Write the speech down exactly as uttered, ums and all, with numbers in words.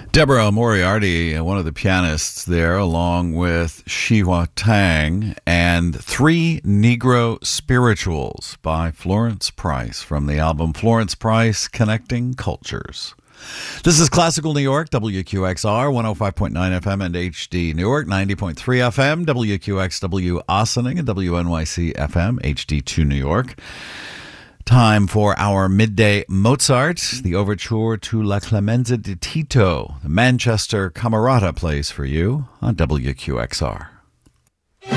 Deborah Moriarty, one of the pianists there, along with Shihua Tang, and Three Negro Spirituals by Florence Price from the album Florence Price Connecting Cultures. This is Classical New York, W Q X R, one oh five point nine F M and H D Newark, ninety point three F M, W Q X W Ossining, and W N Y C F M, H D two New York. Time for our midday Mozart, the overture to La Clemenza di Tito. The Manchester Camerata plays for you on W Q X R.